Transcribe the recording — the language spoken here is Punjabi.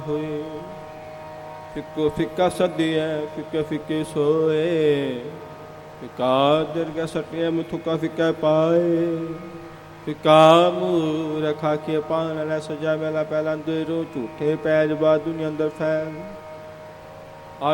ਹੋਏ। ਫਿੱਕੋ ਫਿੱਕਾ ਸੱਦੀਐ ਫਿੱਕੇ ਫਿੱਕੇ ਸੋਏ। ਫਿੱਕਾ ਦਿਰਗਹਿ ਸੱਟਿਐ ਮੁਥੁਕਾ ਫਿੱਕਾ ਪਾਏ। ਫਿੱਕਾ ਮੂੰਹ ਰਖਾ ਕੇ ਪਾਨ ਲੈ ਸਜਾ ਵੇਲਾ ਪਹਿਲਾਂ ਅੰਦਰੋਂ ਝੂਠੇ ਪੈਜ ਬਾਦ ਦੁਨੀਆ ਅੰਦਰ ਫੈਲ।